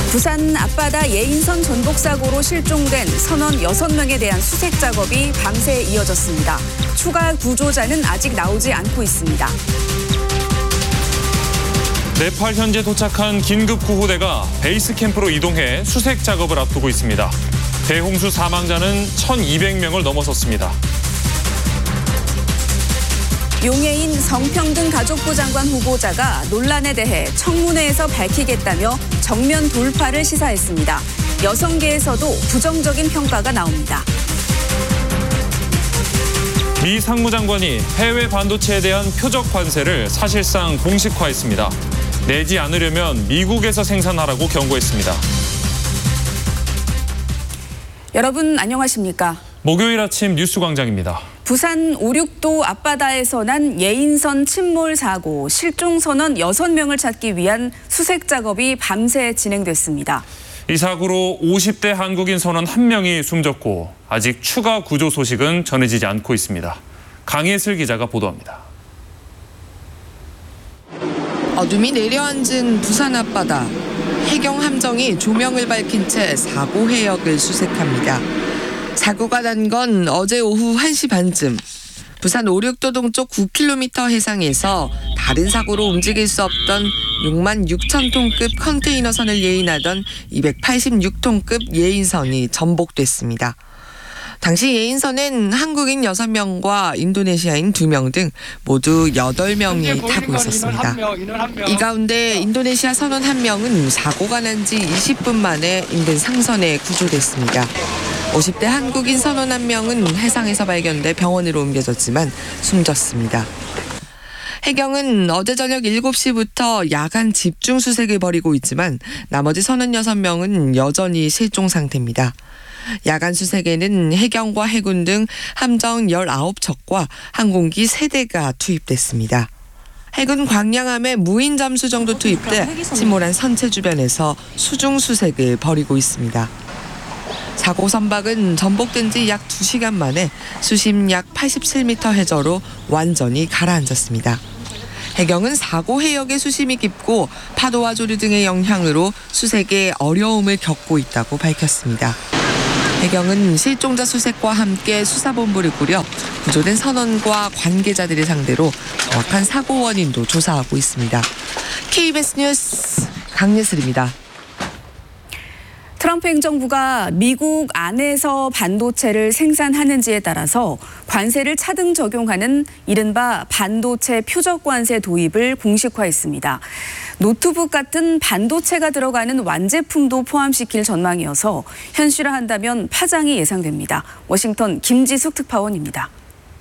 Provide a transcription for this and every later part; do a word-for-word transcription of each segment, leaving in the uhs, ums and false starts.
부산 앞바다 예인선 전복 사고로 실종된 선원 여섯 명에 대한 수색 작업이 밤새 이어졌습니다. 추가 구조자는 아직 나오지 않고 있습니다. 네팔 현지에 도착한 긴급 구호대가 베이스 캠프로 이동해 수색 작업을 앞두고 있습니다. 대홍수 사망자는 천이백 명을 넘어섰습니다. 용해인 성평등 가족부 장관 후보자가 논란에 대해 청문회에서 밝히겠다며 정면 돌파를 시사했습니다. 여성계에서도 부정적인 평가가 나옵니다. 미 상무장관이 해외 반도체에 대한 표적 관세를 사실상 공식화했습니다. 내지 않으려면 미국에서 생산하라고 경고했습니다. 여러분 안녕하십니까? 목요일 아침 뉴스광장입니다. 부산 오륙도 앞바다에서 난 예인선 침몰 사고, 실종 선원 여섯 명을 찾기 위한 수색 작업이 밤새 진행됐습니다. 이 사고로 오십 대 한국인 선원 한 명이 숨졌고 아직 추가 구조 소식은 전해지지 않고 있습니다. 강예슬 기자가 보도합니다. 어둠이 내려앉은 부산 앞바다. 해경 함정이 조명을 밝힌 채 사고 해역을 수색합니다. 사고가 난 건 어제 오후 한 시 반쯤. 부산 오륙도 동쪽 구 킬로미터 해상에서 다른 사고로 움직일 수 없던 육만 육천 톤급 컨테이너선을 예인하던 이백팔십육 톤급 예인선이 전복됐습니다. 당시 예인선엔 한국인 여섯 명과 인도네시아인 두 명 등 모두 여덟 명이 타고 있었습니다. 이 가운데 인도네시아 선원 한 명은 사고가 난 지 이십 분 만에 인근 상선에 구조됐습니다. 오십 대 한국인 선원 한 명은 해상에서 발견돼 병원으로 옮겨졌지만 숨졌습니다. 해경은 어제 저녁 일곱 시부터 야간 집중 수색을 벌이고 있지만 나머지 선원 여섯 명은 여전히 실종 상태입니다. 야간 수색에는 해경과 해군 등 함정 열아홉 척과 항공기 세 대가 투입됐습니다. 해군 광양함에 무인 잠수 정도 투입돼 침몰한 선체 주변에서 수중 수색을 벌이고 있습니다. 사고 선박은 전복된 지 약 두 시간 만에 수심 약 팔십칠 미터 해저로 완전히 가라앉았습니다. 해경은 사고 해역의 수심이 깊고 파도와 조류 등의 영향으로 수색에 어려움을 겪고 있다고 밝혔습니다. 해경은 실종자 수색과 함께 수사본부를 꾸려 구조된 선원과 관계자들을 상대로 정확한 사고 원인도 조사하고 있습니다. 케이비에스 뉴스 강예슬입니다. 트럼프 행정부가 미국 안에서 반도체를 생산하는지에 따라서 관세를 차등 적용하는 이른바 반도체 표적 관세 도입을 공식화했습니다. 노트북 같은 반도체가 들어가는 완제품도 포함시킬 전망이어서 현실화한다면 파장이 예상됩니다. 워싱턴 김지숙 특파원입니다.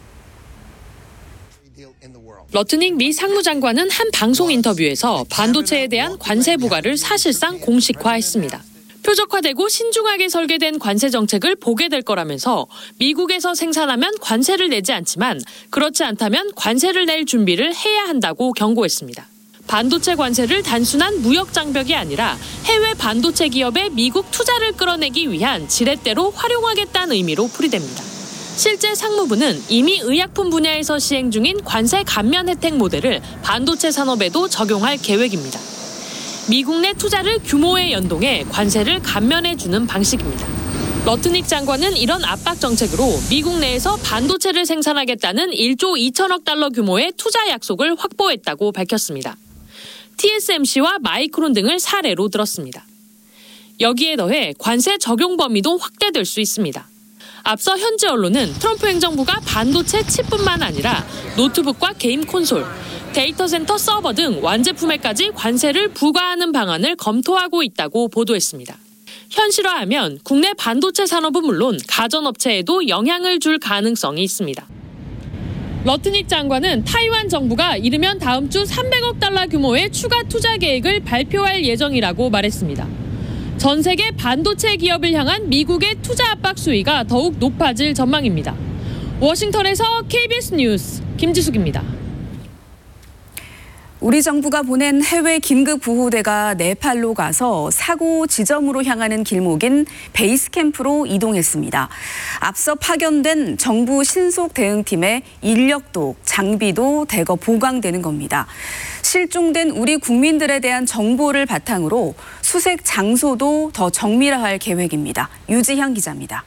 러트닉 미 상무장관은 한 방송 인터뷰에서 반도체에 대한 관세 부과를 사실상 공식화했습니다. 표적화되고 신중하게 설계된 관세 정책을 보게 될 거라면서 미국에서 생산하면 관세를 내지 않지만 그렇지 않다면 관세를 낼 준비를 해야 한다고 경고했습니다. 반도체 관세를 단순한 무역 장벽이 아니라 해외 반도체 기업의 미국 투자를 끌어내기 위한 지렛대로 활용하겠다는 의미로 풀이됩니다. 실제 상무부는 이미 의약품 분야에서 시행 중인 관세 감면 혜택 모델을 반도체 산업에도 적용할 계획입니다. 미국 내 투자를 규모에 연동해 관세를 감면해주는 방식입니다. 러트닉 장관은 이런 압박 정책으로 미국 내에서 반도체를 생산하겠다는 일조 이천억 달러 규모의 투자 약속을 확보했다고 밝혔습니다. 티에스엠씨와 마이크론 등을 사례로 들었습니다. 여기에 더해 관세 적용 범위도 확대될 수 있습니다. 앞서 현지 언론은 트럼프 행정부가 반도체 칩뿐만 아니라 노트북과 게임 콘솔, 데이터 센터 서버 등 완제품에까지 관세를 부과하는 방안을 검토하고 있다고 보도했습니다. 현실화하면 국내 반도체 산업은 물론 가전업체에도 영향을 줄 가능성이 있습니다. 러트닉 장관은 타이완 정부가 이르면 다음 주 삼백억 달러 규모의 추가 투자 계획을 발표할 예정이라고 말했습니다. 전 세계 반도체 기업을 향한 미국의 투자 압박 수위가 더욱 높아질 전망입니다. 워싱턴에서 케이비에스 뉴스 김지숙입니다. 우리 정부가 보낸 해외 긴급 구호대가 네팔로 가서 사고 지점으로 향하는 길목인 베이스 캠프로 이동했습니다. 앞서 파견된 정부 신속 대응팀의 인력도 장비도 대거 보강되는 겁니다. 실종된 우리 국민들에 대한 정보를 바탕으로 수색 장소도 더 정밀화할 계획입니다. 유지향 기자입니다.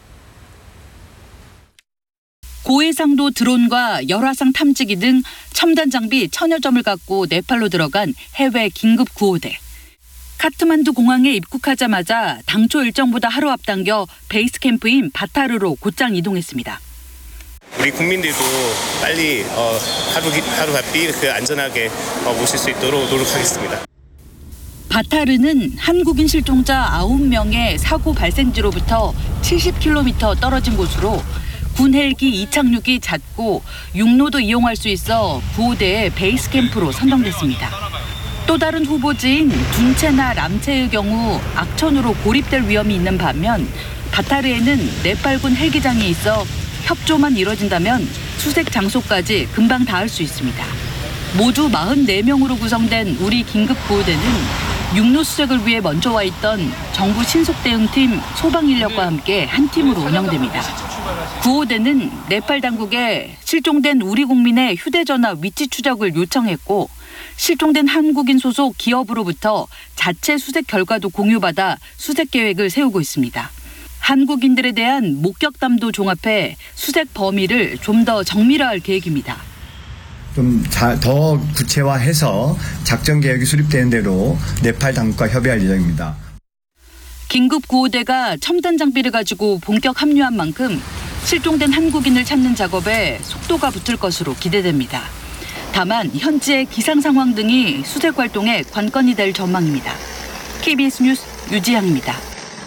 고해상도 드론과 열화상 탐지기 등 첨단 장비 천여 점을 갖고 네팔로 들어간 해외 긴급 구호대. 카트만두 공항에 입국하자마자 당초 일정보다 하루 앞당겨 베이스 캠프인 바타르로 곧장 이동했습니다. 우리 국민들도 빨리 어, 하루, 하루 바삐 그 안전하게 어, 모실 수 있도록 노력하겠습니다. 바타르는 한국인 실종자 아홉 명의 사고 발생지로부터 칠십 킬로미터 떨어진 곳으로 군 헬기 이착륙이 잦고 육로도 이용할 수 있어 구호대의 베이스 캠프로 선정됐습니다. 또 다른 후보지인 둔체나 람체의 경우 악천후로 고립될 위험이 있는 반면 바타르에는 네팔군 헬기장이 있어 협조만 이뤄진다면 수색 장소까지 금방 닿을 수 있습니다. 모두 사십사 명으로 구성된 우리 긴급구호대는 육로 수색을 위해 먼저 와 있던 정부 신속대응팀 소방인력과 함께 한 팀으로 운영됩니다. 구호대는 네팔 당국에 실종된 우리 국민의 휴대전화 위치 추적을 요청했고 실종된 한국인 소속 기업으로부터 자체 수색 결과도 공유받아 수색 계획을 세우고 있습니다. 한국인들에 대한 목격담도 종합해 수색 범위를 좀 더 정밀화할 계획입니다. 좀 더 구체화해서 작전 계획이 수립되는 대로 네팔 당국과 협의할 예정입니다. 긴급 구호대가 첨단 장비를 가지고 본격 합류한 만큼 실종된 한국인을 찾는 작업에 속도가 붙을 것으로 기대됩니다. 다만 현지의 기상 상황 등이 수색 활동의 관건이 될 전망입니다. 케이비에스 뉴스 유지향입니다.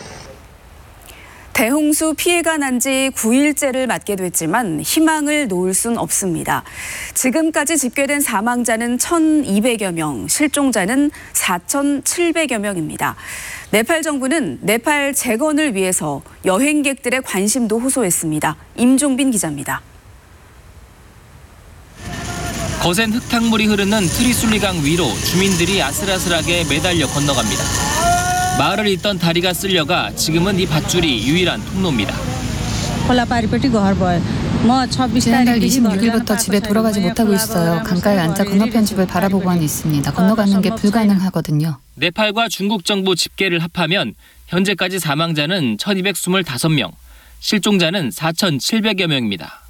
대홍수 피해가 난 지 구 일째를 맞게 됐지만 희망을 놓을 순 없습니다. 지금까지 집계된 사망자는 천이백여 명, 실종자는 사천칠백여 명입니다. 네팔 정부는 네팔 재건을 위해서 여행객들의 관심도 호소했습니다. 임종빈 기자입니다. 거센 흙탕물이 흐르는 트리술리강 위로 주민들이 아슬아슬하게 매달려 건너갑니다. 마을을 잇던 다리가 쓸려가 지금은 이 밧줄이 유일한 통로입니다. 지난달 이십육 일부터 집에 돌아가지 못하고 있어요. 강가에 앉아 건너편 집을 바라보고만 있습니다. 건너가는 게 불가능하거든요. 네팔과 중국 정부 집계를 합하면 현재까지 사망자는 천이백이십오 명, 실종자는 사천칠백여 명입니다.